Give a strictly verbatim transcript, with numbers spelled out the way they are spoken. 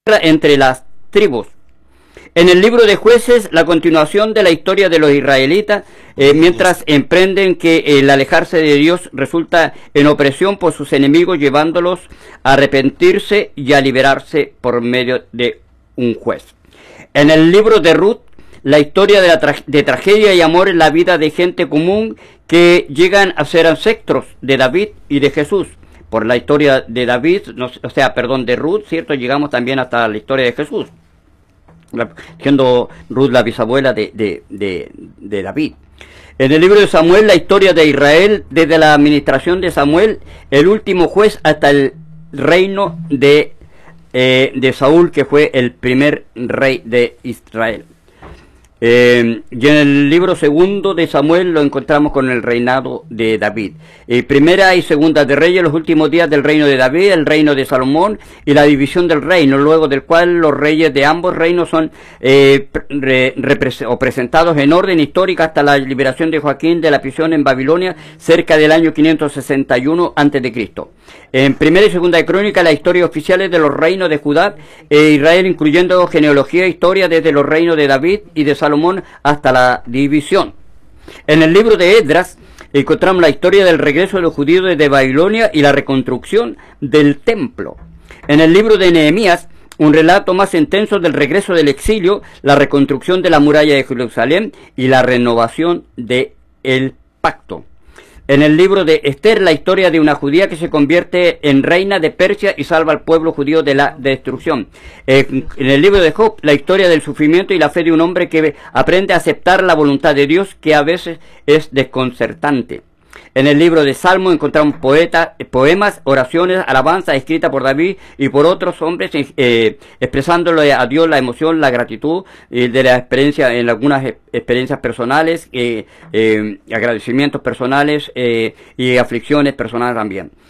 entre las tribus. En el libro de Jueces, la continuación de la historia de los israelitas, eh, mientras emprenden que el alejarse de Dios resulta en opresión por sus enemigos, llevándolos a arrepentirse y a liberarse por medio de un juez. En el libro de Ruth, la historia de, la tra de tragedia y amor en la vida de gente común que llegan a ser ancestros de David y de Jesús. Por la historia de David, no, o sea, perdón, de Ruth, ¿cierto? Llegamos también hasta la historia de Jesús, siendo Ruth la bisabuela de, de, de, de David. En el libro de Samuel, la historia de Israel, desde la administración de Samuel, el último juez, hasta el reino de, eh, de Saúl, que fue el primer rey de Israel. Eh, y en el libro segundo de Samuel lo encontramos con el reinado de David. Eh, primera y segunda de Reyes, los últimos días del reino de David, el reino de Salomón y la división del reino, luego del cual los reyes de ambos reinos son eh, re, o presentados en orden histórica hasta la liberación de Joaquín de la prisión en Babilonia cerca del año quinientos sesenta y uno antes de Cristo. En primera y segunda de Crónica, las historias oficiales de los reinos de Judá e Israel, incluyendo genealogía e historia desde los reinos de David y de Salomón hasta la división. En el libro de Esdras encontramos la historia del regreso de los judíos desde Babilonia y la reconstrucción del templo. En el libro de Nehemías, un relato más intenso del regreso del exilio, la reconstrucción de la muralla de Jerusalén y la renovación del pacto. En el libro de Esther, la historia de una judía que se convierte en reina de Persia y salva al pueblo judío de la destrucción. En el libro de Job, la historia del sufrimiento y la fe de un hombre que aprende a aceptar la voluntad de Dios, que a veces es desconcertante. En el libro de Salmo encontramos poetas, poemas, oraciones, alabanzas escritas por David y por otros hombres, eh, expresándole a Dios la emoción, la gratitud eh, de la experiencia, en algunas experiencias personales, eh, eh, agradecimientos personales eh, y aflicciones personales también.